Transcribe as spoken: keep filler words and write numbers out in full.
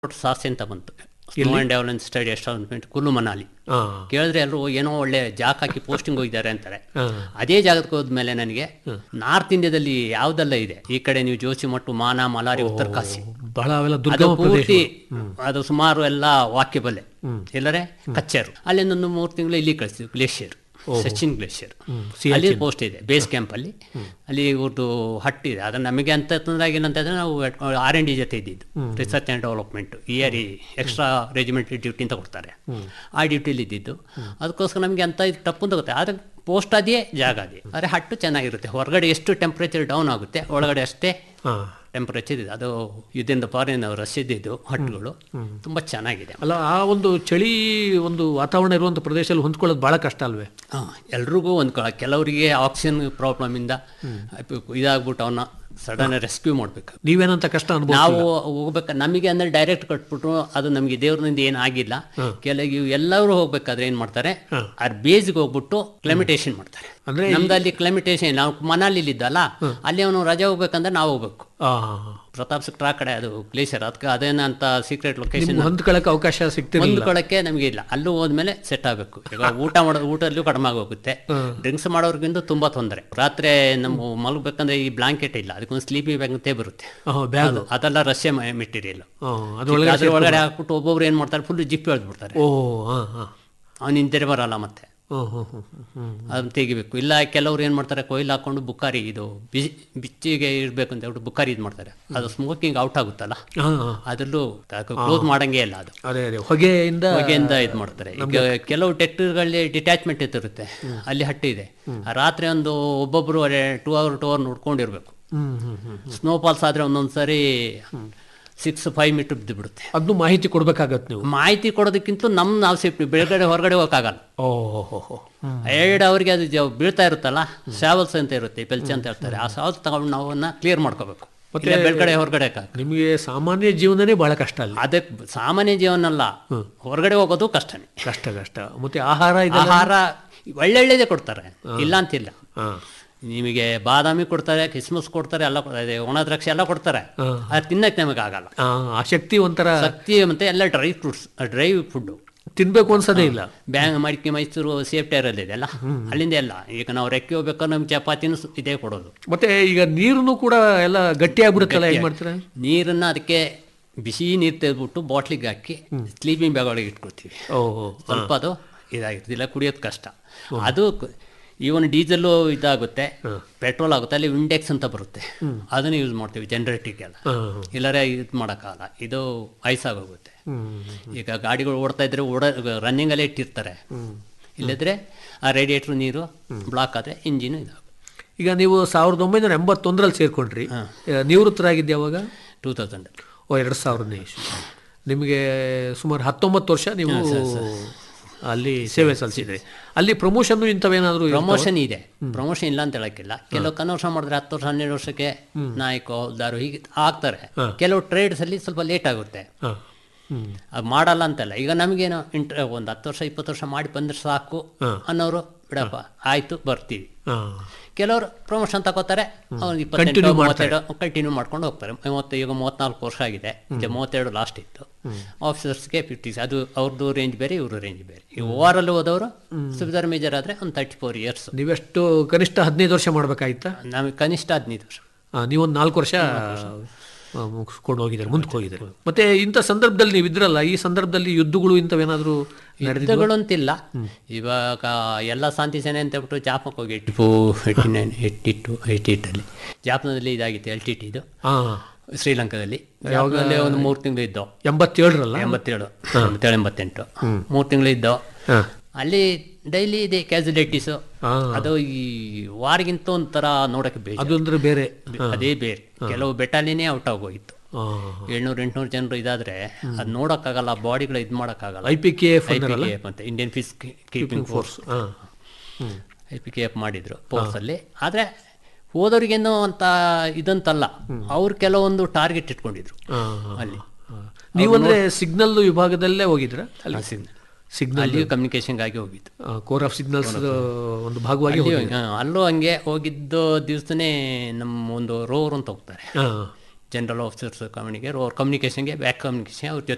ಸಾಸಿ ಅಂತ ಬಂತು. Snow and development study establishment Kullu Manali. ಕೇಳಿದ್ರೆ ಎಲ್ಲರೂ ಏನೋ ಒಳ್ಳೆ ಜಾಗ ಹಾಕಿ ಪೋಸ್ಟಿಂಗ್ ಹೋಗಿದ್ದಾರೆ ಅಂತಾರೆ. ಅದೇ ಜಾಗಕ್ಕೆ ಹೋದ್ಮೇಲೆ ನನಗೆ ನಾರ್ತ್ ಇಂಡಿಯಾದಲ್ಲಿ ಯಾವ್ದೆಲ್ಲ ಇದೆ, ಈ ಕಡೆ ನೀವು ಜೋಶಿಮಟ್ಟು, ಮಾನಾ, ಮಲಾರಿ, ಉತ್ತರಕಾಶಿ, ಬಹಳ ಅವೆಲ್ಲ ಅದು ದುರ್ಗಮ ಪೂರ್ತಿ ಪ್ರದೇಶ. ಅದು ಸುಮಾರು ಎಲ್ಲ ವಾಕ್ಯಬಲ್ಲೆ. ಎಲ್ಲರೇ ಕಚ್ಚೇರು ಅಲ್ಲಿಂದ ಒಂದು ಮೂರು ತಿಂಗಳು ಇಲ್ಲಿ ಕಳಿಸ್ತೀವಿ. ಗ್ಲೇಷಿಯರ್, ಸಚಿನ್ ಗ್ಲೇಷಿಯರ್, ಅಲ್ಲಿ ಪೋಸ್ಟ್ ಇದೆ ಬೇಸ್ ಕ್ಯಾಂಪ್ ಅಲ್ಲಿ. ಅಲ್ಲಿ ಇವ್ರದ್ದು ಹಟ್ ಇದೆ. ಅದು ನಮಗೆ ಅಂತ ತೊಂದರೆ ಏನಂತಂದ್ರೆ ನಾವು ಆರ್ ಎನ್ ಡಿ ಜೊತೆ ಇದ್ದಿದ್ದು, research and development year extra ರೆಜಿಮೆಂಟರಿ duty ಅಂತ ಕೊಡ್ತಾರೆ. ಆ ಡ್ಯೂಟಿಲಿ ಇದ್ದಿದ್ದು. ಅದಕ್ಕೋಸ್ಕರ ನಮಗೆ ಅಂತ ಇದು ತಪ್ಪು ಅಂತ ಗೊತ್ತೆ. ಆದರೆ ಪೋಸ್ಟ್ ಅದೇ ಜಾಗ ಅದೇ, ಆದರೆ ಹಟ್ಟು ಚೆನ್ನಾಗಿರುತ್ತೆ. ಹೊರಗಡೆ ಎಷ್ಟು ಟೆಂಪ್ರೇಚರ್ ಡೌನ್ ಆಗುತ್ತೆ, ಒಳಗಡೆ ಅಷ್ಟೇ ಟೆಂಪರೇಚರ್ ಇದೆ. ಅದು ಇದರಿಂದ ಫಾರಿನ್ ರಷ್ಯದ್ದು ಹಟ್ಟುಗಳು ತುಂಬ ಚೆನ್ನಾಗಿದೆ. ಅಲ್ಲ, ಆ ಒಂದು ಚಳಿ ಒಂದು ವಾತಾವರಣ ಇರುವಂಥ ಪ್ರದೇಶದಲ್ಲಿ ಹೊಂದ್ಕೊಳ್ಳೋದು ಭಾಳ ಕಷ್ಟ ಅಲ್ವೇ? ಹಾಂ, ಎಲ್ರಿಗೂ ಒಂದು ಕೆಲವರಿಗೆ ಆಕ್ಸಿಜನ್ ಪ್ರಾಬ್ಲಮಿಂದ ಇದಾಗ್ಬಿಟ್ಟು ಅವನ್ನ ಸಡನ್ ರೆಸ್ಕ್ಯೂ ಮಾಡಬೇಕು. ನೀವೇನಂತ ಕಷ್ಟ ಅನ್ಬೋದು? ನಾವು ಹೋಗ್ಬೇಕು, ನಮಗೆ ಅಂದರೆ ಡೈರೆಕ್ಟ್ ಕಟ್ಬಿಟ್ರು ಅದು ನಮಗೆ ದೇವ್ರನಿಂದ ಏನಾಗಿಲ್ಲ. ಕೆಲವು ಎಲ್ಲರೂ ಹೋಗ್ಬೇಕಾದ್ರೆ ಏನು ಮಾಡ್ತಾರೆ, ಆ ಬೇಸ್ಗೆ ಹೋಗ್ಬಿಟ್ಟು ಕ್ಲೈಮಿಟೇಷನ್ ಮಾಡ್ತಾರೆ. ಅಂದ್ರೆ ನಮ್ದು ಅಲ್ಲಿ ಕ್ಲೈಮಿಟೇಷನ್, ನಾವು ಮನಾಲಿಲಿ ಇದ್ದಲ್ಲ, ಅಲ್ಲಿ ಅವನು ರಜೆ ಹೋಗ್ಬೇಕಂದ್ರೆ ನಾವು ಹೋಗ್ಬೇಕು. ಪ್ರತಾಪ್ ಸಿಕ್ಟ್ರ ಆ ಕಡೆ ಅದು ಗ್ಲೇಷಿಯರ್, ಅದಕ್ಕೆ ಅದೇನಂತ ಸೀಕ್ರೆಟ್ ಲೊಕೇಶನ್ ಹೊಂದ್ಕೊಳ್ಳೋಕೆ ಅವಕಾಶ ಸಿಗ್ತಿಲ್ಲ. ಹೊಂದ್ಕೊಳ್ಳೋಕ್ಕೆ ನಮಗೆ ಇಲ್ಲ. ಅಲ್ಲೂ ಹೋದ್ಮೇಲೆ ಸೆಟ್ ಆಗಬೇಕು. ಈಗ ಊಟ ಮಾಡೋ ಊಟದಲ್ಲೂ ಕಡಿಮೆ ಆಗೋಗುತ್ತೆ. ಡ್ರಿಂಕ್ಸ್ ಮಾಡೋರ್ಗಿಂತ ತುಂಬಾ ತೊಂದರೆ. ರಾತ್ರಿ ನಮ್ಮ ಮಲಗಬೇಕಂದ್ರೆ ಈ ಬ್ಲಾಂಕೆಟ್ ಇಲ್ಲ, ಅದಕ್ಕೊಂದು ಸ್ಲೀಪಿಂಗ್ ಬ್ಯಾಗ್ ಅಂತೇ ಬರುತ್ತೆ. ಅದೆಲ್ಲ ರಷ್ಯಾ ಮೆಟೀರಿಯಲ್. ಅದ್ರ ಒಳಗಡೆ ಹಾಕ್ಬಿಟ್ಟು ಒಬ್ಬೊಬ್ರು ಏನ್ ಮಾಡ್ತಾರೆ, ಫುಲ್ ಜಿಪ್ ಎಳ್ದ್ಬಿಡ್ತಾರೆ. ಅವ್ನು ಹಿಂದೆ ಬರಲ್ಲ ಮತ್ತೆ ಅದನ್ನ ತೆಗಿಬೇಕು. ಇಲ್ಲ ಕೆಲವ್ರು ಏನು ಮಾಡ್ತಾರೆ, ಕೊಯ್ಲು ಹಾಕೊಂಡು ಬುಕ್ಕಾರಿ, ಇದು ಬಿಸಿ ಬಿಚ್ಚಿಗೆ ಇರಬೇಕು ಅಂತ ಹೇಳ್ಬಿಟ್ಟು ಬುಕ್ಕಾರಿ ಇದು ಮಾಡ್ತಾರೆ. ಅದು ಸ್ಮೋಕಿಂಗ್ ಔಟ್ ಆಗುತ್ತಲ್ಲ, ಅದರಲ್ಲೂ ಕ್ಲೋಸ್ ಮಾಡಂಗೆ ಇಲ್ಲ. ಅದು ಹೊಗೆಯಿಂದ ಹೊಗೆಯಿಂದ ಇದು ಮಾಡ್ತಾರೆ. ಈಗ ಕೆಲವು ಟ್ಯಾಕ್ಟರ್ಗಳಲ್ಲಿ ಡಿಟ್ಯಾಚ್ಮೆಂಟ್ ಇರುತ್ತೆ, ಅಲ್ಲಿ ಹಟ್ಟಿ ಇದೆ. ರಾತ್ರಿ ಒಂದು ಒಬ್ಬೊಬ್ರು two hour two hour ನೋಡ್ಕೊಂಡಿರ್ಬೇಕು. Snow falls ಆದರೆ ಒಂದೊಂದು ಸಾರಿ ಸಿಕ್ಸ್ ಫೈವ್ ಮೀಟರ್ ಬಿದ್ದು ಬಿಡುತ್ತೆ. ಅದನ್ನು ಮಾಹಿತಿ ಕೊಡ್ಬೇಕಾಗತ್ತೆ. ನೀವು ಮಾಹಿತಿ ಕೊಡೋದಕ್ಕಿಂತ ನಮ್ಮ ನಾವು ಸೇಫ್ಟಿ, ಬೆಳಗಡೆ ಹೊರಗಡೆ ಹೋಗಕ್ಕಾಗಲ್ಲ. ಓಹೋ, ಎರಡು ಅವರಿಗೆ ಅದು ಜ ಬೀಳ್ತಾ ಇರುತ್ತಲ್ಲ, ಶಾವಲ್ಸ್ ಅಂತ ಇರುತ್ತೆ, ಬೆಲ್ಚ್ ಅಂತ ಹೇಳ್ತಾರೆ. ಆ ಶಾವಲ್ಸ್ ತಗೊಂಡು ನಾವು ಕ್ಲಿಯರ್ ಮಾಡ್ಕೋಬೇಕು. ಮತ್ತೆ ಬೆಳಗಡೆ ಹೊರಗಡೆ ನಿಮಗೆ ಸಾಮಾನ್ಯ ಜೀವನನೇ ಬಹಳ ಕಷ್ಟ ಅಲ್ಲಿ. ಅದಕ್ಕೆ ಸಾಮಾನ್ಯ ಜೀವನ ಅಲ್ಲ, ಹೊರಗಡೆ ಹೋಗೋದು ಕಷ್ಟನೇ. ಕಷ್ಟ ಕಷ್ಟ ಮತ್ತೆ ಆಹಾರ ಆಹಾರ ಒಳ್ಳೊಳ್ಳೆದೇ ಕೊಡ್ತಾರೆ, ಇಲ್ಲ ಅಂತಿಲ್ಲ. ನಿಮಗೆ ಬಾದಾಮಿ ಕೊಡ್ತಾರೆ, ಕಿಸ್ಮಸ್ ಕೊಡ್ತಾರೆ, ಎಲ್ಲ ಒಣ ದ್ರಾಕ್ಷಿ ಎಲ್ಲ ಕೊಡ್ತಾರೆ. ಅದು ತಿನ್ನಕ್ಕೆ ನಮಗೆ ಆಗಲ್ಲ. ಆ ಶಕ್ತಿ ಒಂಥರ ಶಕ್ತಿ ಮತ್ತೆ ಎಲ್ಲ ಡ್ರೈ ಫ್ರೂಟ್ಸ್, ಡ್ರೈ ಫುಡ್ ತಿನ್ಬೇಕು ಅನ್ಸೋದೇ ಇಲ್ಲ. ಬ್ಯಾಂಗ್ ಮಡಿಕೆ ಮೈಸೂರು ಸೇಫ್ಟಿ ಇರೋದು ಇದೆಲ್ಲ ಅಲ್ಲಿಂದ ಎಲ್ಲ. ಈಗ ನಾವು ರೆಕ್ಕೆ ಹೋಗ್ಬೇಕಾದ್ರೆ ನಮ್ಗೆ ಚಪಾತಿನೂ ಇದೇ ಕೊಡೋದು. ಮತ್ತೆ ಈಗ ನೀರನ್ನು ಕೂಡ ಎಲ್ಲ ಗಟ್ಟಿ ಆಗ್ಬಿಡುತ್ತಲ್ಲ, ಏನು ಮಾಡ್ತಾರೆ? ನೀರನ್ನು ಅದಕ್ಕೆ ಬಿಸಿ ನೀರು ತೆಗೆದ್ಬಿಟ್ಟು ಬಾಟ್ಲಿಗೆ ಹಾಕಿ ಸ್ಲೀಪಿಂಗ್ ಬ್ಯಾಗ್ ಒಳಗೆ ಇಟ್ಕೊಳ್ತೀವಿ. ಸ್ವಲ್ಪ ಅದು ಇದಾಗಿರ್ತಿಲ್ಲ, ಕುಡಿಯೋದು ಕಷ್ಟ. ಅದು ಈವನ್ ಡೀಸೆಲ್ಲು ಇದಾಗುತ್ತೆ, ಪೆಟ್ರೋಲ್ ಆಗುತ್ತೆ, ಅಲ್ಲಿ ವಿಂಡೆಕ್ಸ್ ಅಂತ ಬರುತ್ತೆ, ಅದನ್ನು ಯೂಸ್ ಮಾಡ್ತೀವಿ ಜನರೇಟಿಗೆಲ್ಲ. ಇಲ್ಲರೇ ಇದು ಮಾಡೋಕ್ಕಾಗಲ್ಲ, ಇದು ಐಸಾಗೋಗುತ್ತೆ. ಈಗ ಗಾಡಿಗಳು ಓಡ್ತಾ ಇದ್ರೆ ಓಡ ರನ್ನಿಂಗಲ್ಲೇ ಇಟ್ಟಿರ್ತಾರೆ, ಇಲ್ಲದ್ರೆ ಆ ರೇಡಿಯೇಟ್ರ್ ನೀರು ಬ್ಲಾಕ್ ಆದರೆ ಇಂಜಿನು ಇದಾಗುತ್ತೆ. ಈಗ ನೀವು ಸಾವಿರದ ಒಂಬೈನೂರ ಎಂಬತ್ತೊಂದರಲ್ಲಿ ಸೇರ್ಕೊಂಡ್ರಿ, ನಿವೃತ್ತರಾಗಿದ್ದೆ ಯಾವಾಗ? ಟೂ ತೌಸಂಡ್ ಓ ಎರಡು ಸಾವಿರನೇ ಇಸ್ವಿ. ನಿಮಗೆ ಸುಮಾರು ಹತ್ತೊಂಬತ್ತು ವರ್ಷ ನೀವು ಅಲ್ಲಿ ಸೇವೆ ಸಲ್ಲಿಸಿದ್ರಿ. ಅಲ್ಲಿ ಪ್ರಮೋಷನ್ ಇಂಥವೇನಾದ್ರು? ಪ್ರಮೋಷನ್ ಇದೆ, ಪ್ರಮೋಷನ್ ಇಲ್ಲ ಅಂತ ಹೇಳಕ್ಕಿಲ್ಲ. ಕೆಲವು ಕನ್ವರ್ಷನ್ ಮಾಡಿದ್ರೆ ಹತ್ತು ವರ್ಷ ಹನ್ನೆರಡು ವರ್ಷಕ್ಕೆ ನಾಯಕ ಹೌದಾರು ಹೀಗೆ ಆಗ್ತಾರೆ. ಕೆಲವು ಟ್ರೇಡ್ಸ್ ಅಲ್ಲಿ ಸ್ವಲ್ಪ ಲೇಟ್ ಆಗುತ್ತೆ, ಅದು ಮಾಡಲ್ಲ ಅಂತಲ್ಲ. ಈಗ ನಮಗೇನು ಇಂಟ್ರ ಒಂದು ಹತ್ತು ವರ್ಷ ಇಪ್ಪತ್ತು ವರ್ಷ ಮಾಡಿ ಬಂದ್ರೆ ಸಾಕು ಅನ್ನೋರು, ಬಿಡಪ್ಪ ಆಯ್ತು ಬರ್ತೀವಿ. ಕೆಲವರು ಪ್ರಮೋಷನ್ ತಗೋತಾರೆ, ಅವ್ರಿಗೆ ಇಪ್ಪತ್ತೆಂಟು ಮೂವತ್ತೆರಡು ಕಂಟಿನ್ಯೂ ಮಾಡ್ಕೊಂಡು ಹೋಗ್ತಾರೆ. ಮೂವತ್ತು ಈಗ ಮೂವತ್ನಾಲ್ಕು ವರ್ಷ ಆಗಿದೆ, ಈಗ ಮೂವತ್ತೆರಡು ಲಾಸ್ಟ್ ಇತ್ತು. ಆಫೀಸರ್ಸ್ಗೆ ಫಿಫ್ಟಿ, ಅದು ಅವ್ರದ್ದು ರೇಂಜ್ ಬೇರೆ, ಇವರು ರೇಂಜ್ ಬೇರೆ. ಈ ಓವರಲ್ಲಿ ಹೋದವರು ಸುಬೇದಾರ್ ಮೇಜರ್ ಆದರೆ ಒಂದು ತರ್ಟಿ ಫೋರ್ ಇಯರ್ಸ್. ನೀವೆಷ್ಟು ಕನಿಷ್ಠ ಹದಿನೈದು ವರ್ಷ ಮಾಡ್ಬೇಕಾಯ್ತಾ? ನಮಗೆ ಕನಿಷ್ಠ ಹದಿನೈದು ವರ್ಷ. ನೀವೊಂದು ನಾಲ್ಕು ವರ್ಷ ಮುಗಿಸ್ಕೊಂಡು ಹೋಗಿದ್ದಾರೆ, ಮುಂದಕ್ಕೆ ಹೋಗಿದ್ದಾರೆ. ಮತ್ತೆ ಇಂಥ ಸಂದರ್ಭದಲ್ಲಿ ನೀವು ಇದ್ರಲ್ಲ, ಈ ಸಂದರ್ಭದಲ್ಲಿ ಯುದ್ಧಗಳು ಇಂಥವೇನಾದರೂ? ಯುದ್ಧಗಳು ಅಂತಿಲ್ಲ. ಇವಾಗ ಎಲ್ಲ ಶಾಂತಿ ಸೇನೆ ಅಂತ ಹೇಳ್ಬಿಟ್ಟು ಜಾಪಕ್ಕೆ ಹೋಗಿ ಎಟ್ಟು eighty nine eighty to eighty ಏಯ್ಟಲ್ಲಿ ಜಾಪನದಲ್ಲಿ ಇದಾಗಿತ್ತು, ಎಲ್ ಟಿ ಟಿ ಇದು ಶ್ರೀಲಂಕಾದಲ್ಲಿ. ಯಾವಾಗಲೇ ಒಂದು ಮೂರು ತಿಂಗಳು ಇದ್ದೋ, ಎಂಬತ್ತೇಳರಲ್ಲ ಎಂಬತ್ತೇಳು ಎಂಬತ್ತೇಳು ಎಂಬತ್ತೆಂಟು ಮೂರು ತಿಂಗಳು ಇದ್ದೋ. ಅಲ್ಲಿ ಡೈಲಿ ಇದೆ ಕ್ಯಾಸುಲಿಟೀಸು. ಅದು ಈ ವಾರ್ಗಿಂತ ಒಂಥರ ನೋಡಕ್ಕೆ ಬೇರೆ, ಅದು ಬೇರೆ, ಅದೇ ಬೇರೆ. ಕೆಲವು ಬೆಟಾಲಿಯನ್ನೇ ಔಟ್ ಆಗೋಗಿತ್ತು. ಏಳ್ನೂರು ಎಂಟುನೂರು ಜನರು ಇದಾದ್ರೆ ಅದು ನೋಡೋಕ್ಕಾಗಲ್ಲ, ಬಾಡಿಗಳು ಇದು ಮಾಡೋಕ್ಕಾಗಲ್ಲ. ಐ ಪಿ ಕೆ ಎಫ್ ಅಂತ Indian piece keeping force I P K F ಮಾಡಿದ್ರು ಫೋರ್ಸಲ್ಲಿ. ಆದರೆ ಹೋದವ್ರಿಗೇನೋ ಅಂತ ಇದಂತಲ್ಲ, ಅವ್ರು ಕೆಲವೊಂದು ಟಾರ್ಗೆಟ್ ಇಟ್ಕೊಂಡಿದ್ರು ಅಲ್ಲಿ. ನೀವಂದ್ರೆ ಸಿಗ್ನಲ್ ವಿಭಾಗದಲ್ಲೇ ಹೋಗಿದ್ರ? ಅಲ್ಲಿ ಸಿಗ್ನಲ್ ಸಿಗ್ನಲ್ ಅಲ್ಲಿ ಕಮ್ಯುನಿಕೇಶನ್ಗಾಗಿ ಹೋಗಿದ್ದು, ಕೋರ್ ಆಫ್ ಸಿಗ್ನಲ್ಸ್ ಒಂದು ಭಾಗವಾಗಿ. ಅಲ್ಲೂ ಹಂಗೆ ಹೋಗಿದ್ದು ದಿವಸನೇ ನಮ್ಮ ಒಂದು ರೋವರ್ ಅಂತ ಹೋಗ್ತಾರೆ, general officers ಕಮ್ಯುನಿಕೆ rover ಕಮ್ಯುನಿಕೇಶನ್ಗೆ, back communication ಅವ್ರ ಜೊತೆ